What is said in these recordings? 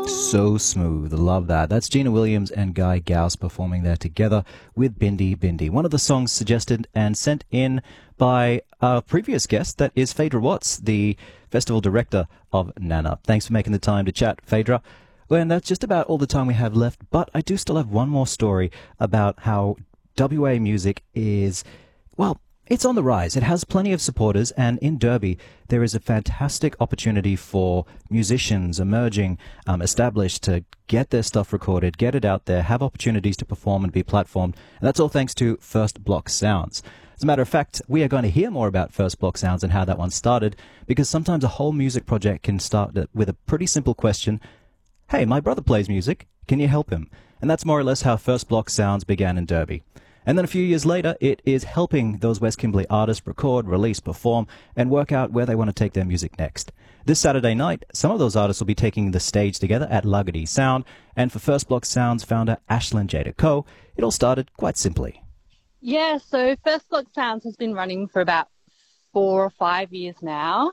So smooth. Love that. That's Gina Williams and Guy Gauss performing there together with Bindi Bindi. One of the songs suggested and sent in by our previous guest, that is Phaedra Watts, the festival director of Nana. Thanks for making the time to chat, Phaedra. Well, and that's just about all the time we have left, but I do still have one more story about how WA music is, well, it's on the rise. It has plenty of supporters, and in Derby, there is a fantastic opportunity for musicians emerging, established, to get their stuff recorded, get it out there, have opportunities to perform and be platformed. And that's all thanks to First Block Sounds. As a matter of fact, we are going to hear more about First Block Sounds and how that one started, because sometimes a whole music project can start with a pretty simple question. Hey, my brother plays music. Can you help him? And that's more or less how First Block Sounds began in Derby. And then a few years later, it is helping those West Kimberley artists record, release, perform, and work out where they want to take their music next. This Saturday night, some of those artists will be taking the stage together at Luggedy Sound, and for First Block Sounds founder Ashlyn Jada Coe, it all started quite simply. Yeah, so First Block Sounds has been running for about 4 or 5 years now.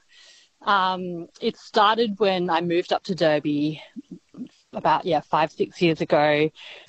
It started when I moved up to Derby about 5, 6 years ago.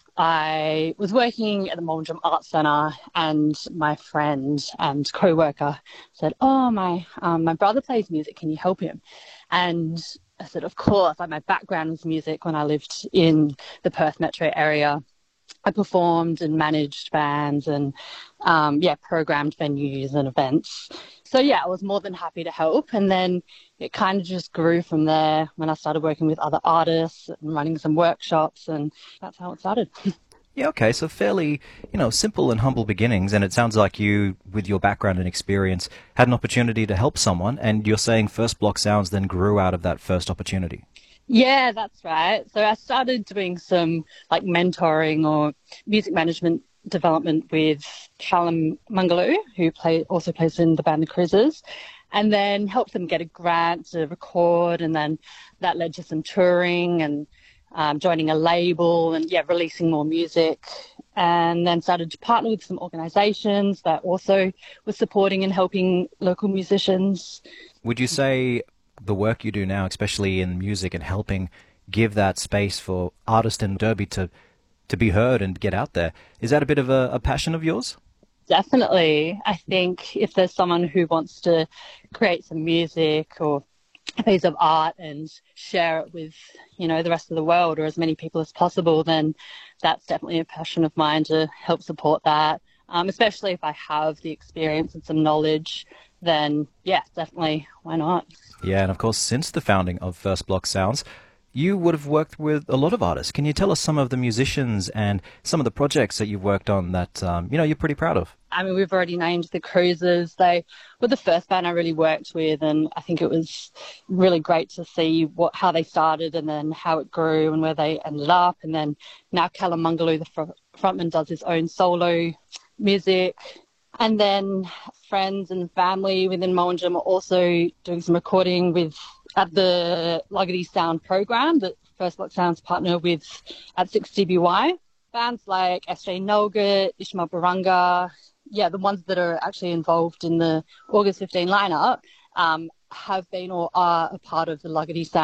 I was working at the Moldrum Arts Centre, and my friend and co-worker said, my brother plays music, can you help him? And I said, of course. Like, my background was music when I lived in the Perth metro area. I performed and managed bands and, programmed venues and events. So, I was more than happy to help. And then it kind of just grew from there when I started working with other artists and running some workshops, and that's how it started. Yeah, okay, so fairly, simple and humble beginnings, and it sounds like you, with your background and experience, had an opportunity to help someone, and you're saying First Block Sounds then grew out of that first opportunity. Yeah, that's right. So I started doing some mentoring or music management development with Callum Mungaloo, who also plays in the band The Cruisers, and then helped them get a grant to record, and then that led to some touring and joining a label and releasing more music, and then started to partner with some organisations that also were supporting and helping local musicians. Would you say the work you do now, especially in music and helping give that space for artists in Derby to be heard and get out there, is that a bit of a passion of yours? Definitely. I think if there's someone who wants to create some music or a piece of art and share it with, the rest of the world or as many people as possible, then that's definitely a passion of mine to help support that. Especially if I have the experience and some knowledge, then definitely, why not? Yeah, and of course, since the founding of First Block Sounds, you would have worked with a lot of artists. Can you tell us some of the musicians and some of the projects that you've worked on that, you're pretty proud of? I mean, we've already named The Cruisers. They were the first band I really worked with, and I think it was really great to see how they started and then how it grew and where they ended up. And then now Callum Mungaloo, the frontman, does his own solo music. And then friends and family within Moldrum are also doing some recording at the Luggedy Sound program that First Block Sounds partner with at 6DBY. Bands like SJ Nulgit, Ishmael Barunga, the ones that are actually involved in the August 15 lineup have been or are a part of the Luggedy Sound